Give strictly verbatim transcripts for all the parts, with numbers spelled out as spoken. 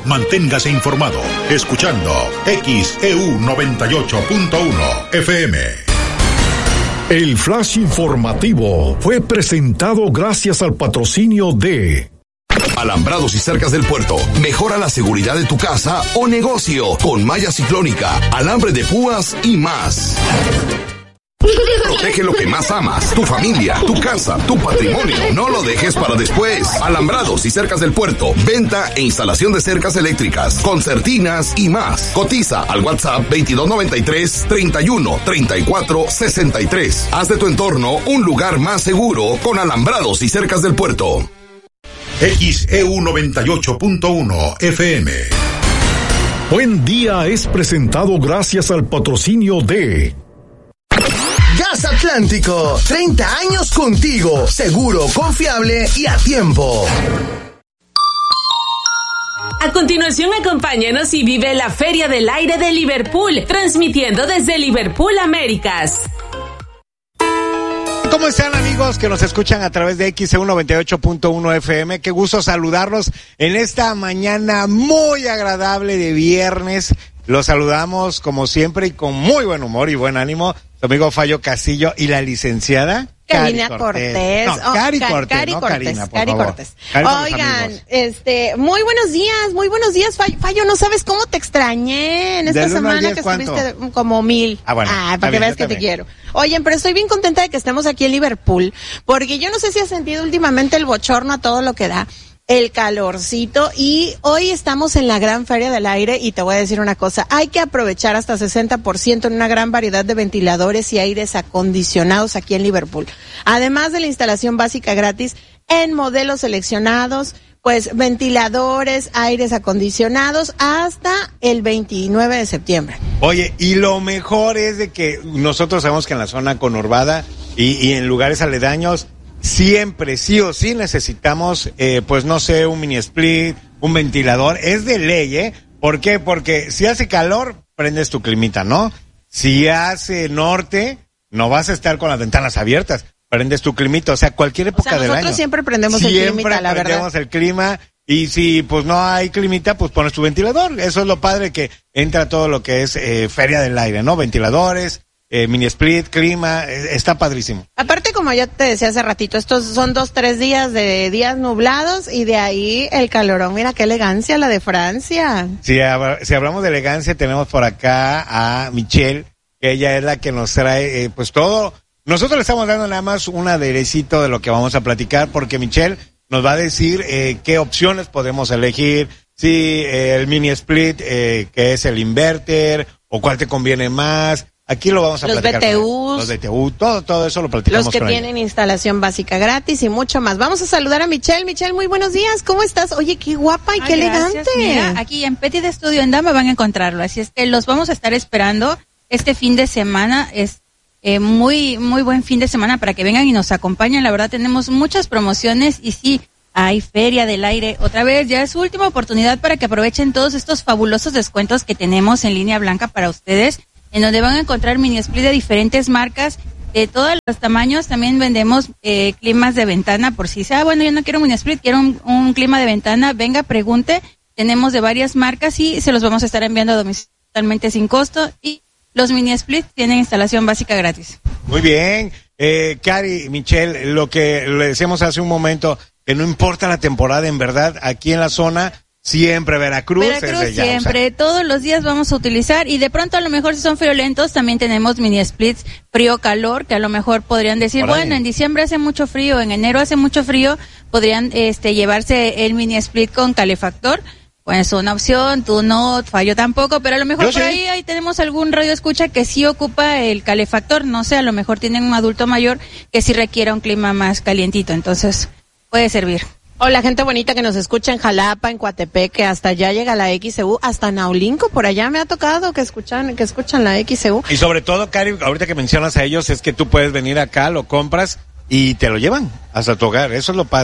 Manténgase informado escuchando X E U noventa y ocho punto uno F M. El flash informativo fue presentado gracias al patrocinio de Alambrados y Cercas del Puerto. Mejora la seguridad de tu casa o negocio con malla ciclónica, alambre de púas y más. Protege lo que más amas, tu familia, tu casa, tu patrimonio. No lo dejes para después. Alambrados y Cercas del Puerto. Venta e instalación de cercas eléctricas, concertinas y más. Cotiza al WhatsApp veintidós noventa y tres, treinta y uno, treinta y cuatro, sesenta y tres. Haz de tu entorno un lugar más seguro con Alambrados y Cercas del Puerto. X E U noventa y ocho punto uno F M. Buen Día es presentado gracias al patrocinio de Gas Atlántico, treinta años contigo, seguro, confiable y a tiempo. A continuación, acompáñanos y vive la Feria del Aire de Liverpool, transmitiendo desde Liverpool, Américas. ¿Cómo están, amigos que nos escuchan a través de X E U noventa y ocho punto uno F M? Qué gusto saludarlos en esta mañana muy agradable de viernes. Los saludamos como siempre y con muy buen humor y buen ánimo. Su amigo Fallo Castillo y la licenciada Karina Cortés. Cortés. No, oh, Cari Ca- Cortés, Cari no Cortés, Karina, por Cari favor. Cortés. Cari Oigan, este, muy buenos días, muy buenos días, Fallo. Fallo, no sabes cómo te extrañé en esta Del uno al semana diez, que ¿cuánto? estuviste como mil. Ah, bueno. Ah, para que bien, veas que también. te quiero. Oye, pero estoy bien contenta de que estemos aquí en Liverpool, porque yo no sé si has sentido últimamente el bochorno a todo lo que da. El calorcito, y hoy estamos en la gran Feria del Aire y te voy a decir una cosa, hay que aprovechar hasta sesenta por ciento en una gran variedad de ventiladores y aires acondicionados aquí en Liverpool. Además de la instalación básica gratis en modelos seleccionados, pues ventiladores, aires acondicionados hasta el veintinueve de septiembre. Oye, y lo mejor es de que nosotros sabemos que en la zona conurbada y, y en lugares aledaños siempre, sí o sí, necesitamos, eh, pues no sé, un mini split, un ventilador. Es de ley, ¿eh? ¿Por qué? Porque si hace calor, prendes tu climita, ¿no? Si hace norte, no vas a estar con las ventanas abiertas, prendes tu climita. O sea, cualquier época o sea, del año. nosotros siempre prendemos siempre el climita, la verdad. Siempre prendemos el clima. Y si pues no hay climita, pues pones tu ventilador. Eso es lo padre, que entra todo lo que es eh, Feria del Aire, ¿no? Ventiladores, Eh, mini split, clima, eh, está padrísimo. Aparte, como ya te decía hace ratito, estos son dos, tres días de días nublados y de ahí el calorón. Mira qué elegancia la de Francia. Si, hab- si hablamos de elegancia, tenemos por acá a Michelle, que ella es la que nos trae, eh, pues todo. Nosotros le estamos dando nada más un aderecito de lo que vamos a platicar, porque Michelle nos va a decir eh, qué opciones podemos elegir, si eh, el mini split, eh, que es el inverter, o cuál te conviene más. Aquí lo vamos a Los platicar. B T Us. Los B T U, todo, todo eso lo platicamos Los que con ella. tienen instalación básica gratis y mucho más. Vamos a saludar a Michelle. Michelle, muy buenos días. ¿Cómo estás? Oye, qué guapa y Ay, qué gracias. elegante. Mira, aquí en Petit Studio en Dama van a encontrarlo. Así es que los vamos a estar esperando este fin de semana. Es eh, muy, muy buen fin de semana para que vengan y nos acompañen. La verdad, tenemos muchas promociones y sí, hay Feria del Aire. Otra vez, ya es su última oportunidad para que aprovechen todos estos fabulosos descuentos que tenemos en línea blanca para ustedes, en donde van a encontrar mini split de diferentes marcas, de todos los tamaños. También vendemos eh, climas de ventana, por si dice, ah, bueno, yo no quiero un mini split, quiero un, un clima de ventana, venga, pregunte. Tenemos de varias marcas y se los vamos a estar enviando a domicilio totalmente sin costo, y los mini split tienen instalación básica gratis. Muy bien, eh, Cari, Michelle, lo que le decíamos hace un momento, que no importa la temporada, en verdad, aquí en la zona, siempre Veracruz, Veracruz es de ya, siempre, o sea, todos los días vamos a utilizar, y de pronto a lo mejor si son friolentos también tenemos mini splits frío-calor, que a lo mejor podrían decir, Órale. bueno, en diciembre hace mucho frío, en enero hace mucho frío, podrían este llevarse el mini split con calefactor. Pues una opción, tú no, Fallo tampoco, pero a lo mejor Yo por sí. ahí, ahí tenemos algún radio escucha que sí ocupa el calefactor, no sé, a lo mejor tienen un adulto mayor que sí requiera un clima más calientito, entonces puede servir. O la gente bonita que nos escucha en Jalapa, en Coatepec, que hasta allá llega la X E U, hasta Naulinco, por allá me ha tocado que escuchan, que escuchan la X E U. Y sobre todo, Cari, ahorita que mencionas a ellos, es que tú puedes venir acá, lo compras y te lo llevan hasta tu hogar. Eso es lo padre.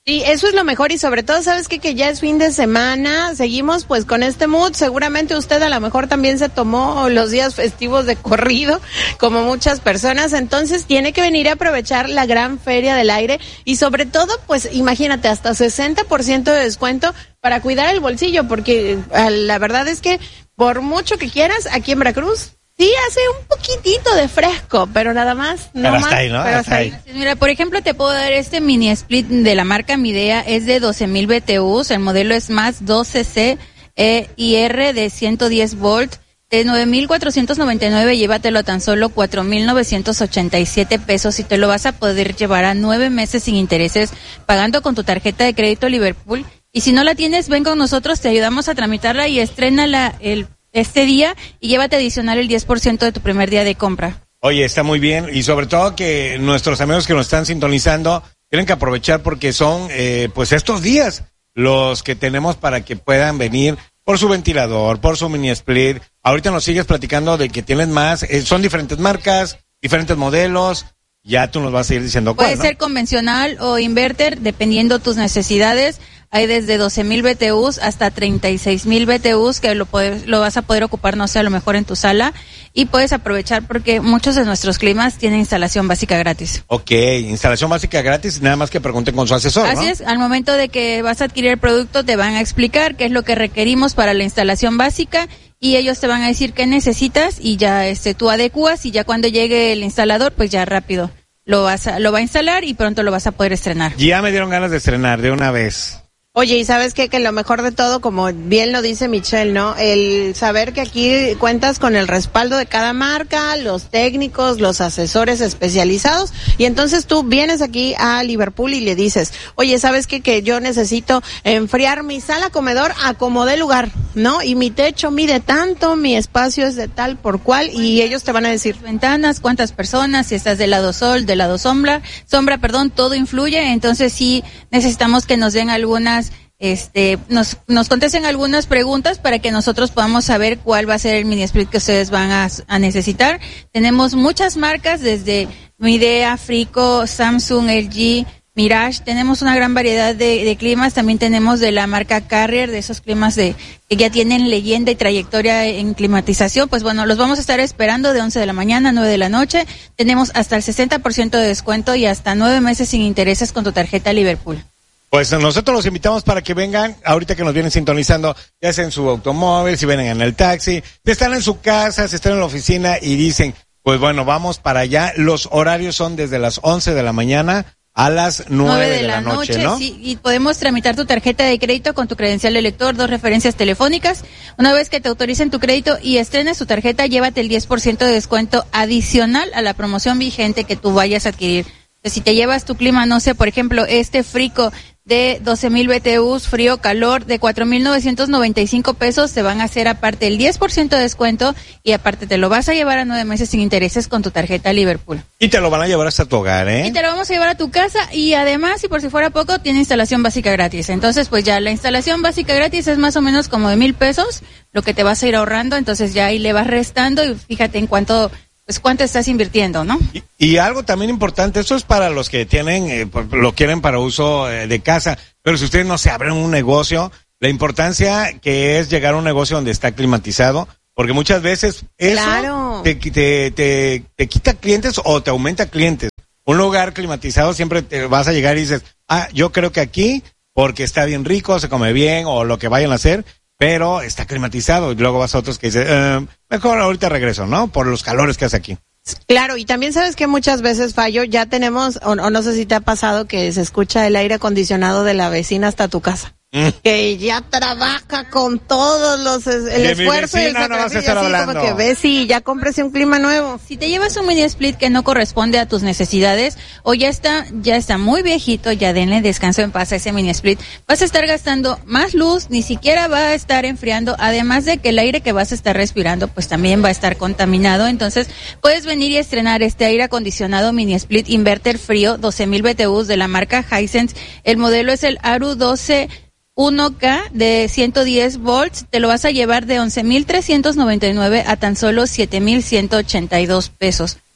Sí, eso es lo mejor y sobre todo, ¿sabes qué? Que ya es fin de semana, seguimos pues con este mood, seguramente usted a lo mejor también se tomó los días festivos de corrido, como muchas personas, entonces tiene que venir a aprovechar la gran Feria del Aire y sobre todo, pues imagínate, hasta sesenta por ciento de descuento para cuidar el bolsillo, porque la verdad es que por mucho que quieras, aquí en Veracruz, sí, hace un poquitito de fresco, pero nada más. No pero más, hasta ahí, ¿no? Pero hasta ahí. ahí. Mira, por ejemplo, te puedo dar este mini split de la marca Midea, es de doce mil B T Us, el modelo es más doce C E y R de ciento diez volt, de nueve mil cuatrocientos noventa y nueve, llévatelo a tan solo cuatro mil novecientos ochenta y siete pesos y te lo vas a poder llevar a nueve meses sin intereses, pagando con tu tarjeta de crédito Liverpool. Y si no la tienes, ven con nosotros, te ayudamos a tramitarla y estrénala el este día y llévate adicional el diez por ciento de tu primer día de compra. Oye, está muy bien y sobre todo que nuestros amigos que nos están sintonizando tienen que aprovechar porque son eh, pues estos días los que tenemos para que puedan venir por su ventilador, por su mini split. Ahorita nos sigues platicando de que tienes más, eh, son diferentes marcas, diferentes modelos. Ya tú nos vas a ir diciendo cuál, Puede ¿no? ser convencional o inverter, dependiendo tus necesidades. Hay desde doce mil B T Us hasta treinta y seis mil B T Us que lo, puedes, lo vas a poder ocupar, no sé, a lo mejor en tu sala. Y puedes aprovechar porque muchos de nuestros climas tienen instalación básica gratis. Ok, instalación básica gratis, nada más que pregunten con su asesor, Así ¿no? es, al momento de que vas a adquirir el producto te van a explicar qué es lo que requerimos para la instalación básica y ellos te van a decir qué necesitas y ya este tú adecuas y ya cuando llegue el instalador pues ya rápido lo vas a, lo va a instalar y pronto lo vas a poder estrenar. Ya me dieron ganas de estrenar de una vez. Oye, y sabes qué? Que lo mejor de todo, como bien lo dice Michelle, ¿no? El saber que aquí cuentas con el respaldo de cada marca, los técnicos, los asesores especializados, y entonces tú vienes aquí a Liverpool y le dices, oye, ¿sabes qué? Que yo necesito enfriar mi sala comedor a como dé lugar, ¿no? Y mi techo mide tanto, mi espacio es de tal por cual, y ellos te van a decir, Ventanas, cuántas personas, si estás del lado sol, del lado sombra, sombra, perdón, todo influye, entonces sí necesitamos que nos den algunas Este, nos, nos contesten algunas preguntas para que nosotros podamos saber cuál va a ser el mini split que ustedes van a, a necesitar. Tenemos muchas marcas desde Midea, Frico, Samsung, L G, Mirage. Tenemos una gran variedad de, de climas. También tenemos de la marca Carrier, de esos climas de que ya tienen leyenda y trayectoria en climatización. Pues bueno, los vamos a estar esperando de once de la mañana a nueve de la noche. Tenemos hasta el sesenta por ciento de descuento y hasta nueve meses sin intereses con tu tarjeta Liverpool. Pues nosotros los invitamos para que vengan, ahorita que nos vienen sintonizando, ya sea en su automóvil, si vienen en el taxi, si están en su casa, si están en la oficina y dicen, pues bueno, vamos para allá. Los horarios son desde las once de la mañana a las nueve de, de la, la noche, noche, ¿no? Sí, y podemos tramitar tu tarjeta de crédito con tu credencial de lector, dos referencias telefónicas. Una vez que te autoricen tu crédito y estrenes tu tarjeta, llévate el diez por ciento de descuento adicional a la promoción vigente que tú vayas a adquirir. Entonces, si te llevas tu clima, no sé, por ejemplo, este Frico de doce mil B T Us, frío, calor, de cuatro mil novecientos noventa y cinco pesos, te van a hacer aparte el diez por ciento de descuento y aparte te lo vas a llevar a nueve meses sin intereses con tu tarjeta Liverpool. Y te lo van a llevar hasta tu hogar, ¿eh? Y te lo vamos a llevar a tu casa y además, y por si fuera poco, tiene instalación básica gratis. Entonces, pues ya la instalación básica gratis es más o menos como de mil pesos, lo que te vas a ir ahorrando, entonces ya ahí le vas restando y fíjate en cuánto... pues cuánto estás invirtiendo, ¿no? Y, y algo también importante, esto es para los que tienen, eh, lo quieren para uso eh, de casa, pero si ustedes no se abren un negocio, la importancia que es llegar a un negocio donde está climatizado, porque muchas veces eso claro. te, te, te, te quita clientes o te aumenta clientes. Un lugar climatizado siempre te vas a llegar y dices, ah, yo creo que aquí, porque está bien rico, se come bien, o lo que vayan a hacer, pero está climatizado, y luego vas a otros que dicen, eh, mejor ahorita regreso, ¿no? Por los calores que hace aquí. Claro, y también sabes que muchas veces, Fallo, ya tenemos, o, o no sé si te ha pasado que se escucha el aire acondicionado de la vecina hasta tu casa. Mm. Que ya trabaja con todos los, el de esfuerzo y el sacrificio, no así como que ves y ya cómprese un clima nuevo. Si te llevas un mini split que no corresponde a tus necesidades o ya está, ya está muy viejito, ya denle descanso en paz a ese mini split. Vas a estar gastando más luz, ni siquiera va a estar enfriando, además de que el aire que vas a estar respirando pues también va a estar contaminado. Entonces puedes venir y estrenar este aire acondicionado mini split inverter frío doce mil B T Us de la marca Hisense. El modelo es el Aru doce uno K de ciento diez volts, te lo vas a llevar de once mil trescientos noventa y nueve a tan solo siete mil ciento ochenta y dos pesos.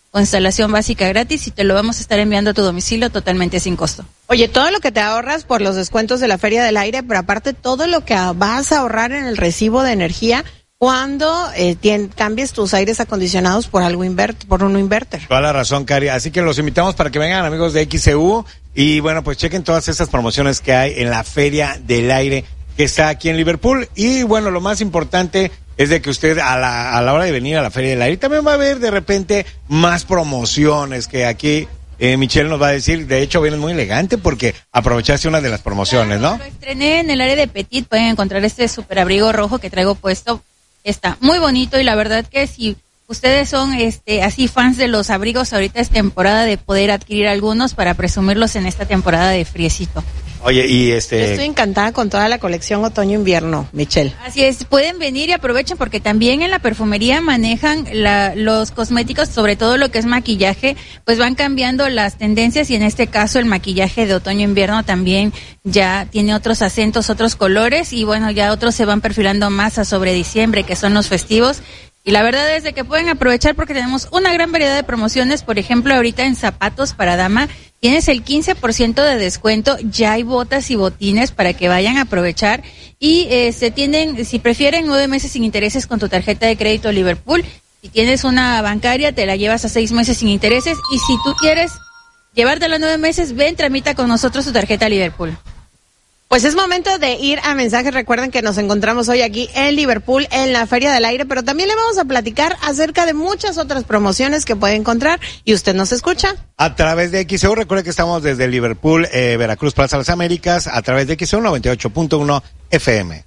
con instalación básica gratis y te lo vamos a estar enviando a tu domicilio totalmente sin costo. Oye, todo lo que te ahorras por los descuentos de la Feria del Aire, pero aparte todo lo que vas a ahorrar en el recibo de energía cuando eh, tien, cambies tus aires acondicionados por algo invert, por uno inverter. Toda la razón, Cari. Así que los invitamos para que vengan, amigos de X E U, y bueno, pues chequen todas esas promociones que hay en la Feria del Aire que está aquí en Liverpool. Y bueno, lo más importante es de que usted a la, a la hora de venir a la Feria del Aire también va a ver de repente más promociones que aquí eh, Michelle nos va a decir. De hecho, vienes muy elegante porque aprovechaste una de las promociones, ¿no? Lo estrené en el área de Petit, pueden encontrar este super abrigo rojo que traigo puesto. Está muy bonito y la verdad que si ustedes son este así fans de los abrigos, ahorita es temporada de poder adquirir algunos para presumirlos en esta temporada de friecito. Oye, y este... Yo estoy encantada con toda la colección otoño-invierno, Michelle. Así es, pueden venir y aprovechen porque también en la perfumería manejan la, los cosméticos, sobre todo lo que es maquillaje, pues van cambiando las tendencias y en este caso el maquillaje de otoño-invierno también ya tiene otros acentos, otros colores y bueno, ya otros se van perfilando más a sobre diciembre, que son los festivos. Y la verdad es de que pueden aprovechar porque tenemos una gran variedad de promociones. Por ejemplo, ahorita en zapatos para dama tienes el quince por ciento de descuento. Ya hay botas y botines para que vayan a aprovechar. Y eh, se tienen, si prefieren, nueve meses sin intereses con tu tarjeta de crédito Liverpool. Si tienes una bancaria, te la llevas a seis meses sin intereses. Y si tú quieres llevártela nueve meses, ven, tramita con nosotros tu tarjeta Liverpool. Pues es momento de ir a mensajes. Recuerden que nos encontramos hoy aquí en Liverpool, en la Feria del Aire, pero también le vamos a platicar acerca de muchas otras promociones que puede encontrar y usted nos escucha a través de X E U. Recuerde que estamos desde Liverpool, eh, Veracruz, Plaza Las Américas, a través de X E U noventa y ocho punto uno F M.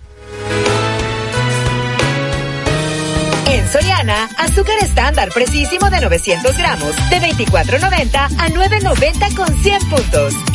En Soriana, azúcar estándar precisísimo de novecientos gramos, de veinticuatro noventa a nueve noventa con cien puntos.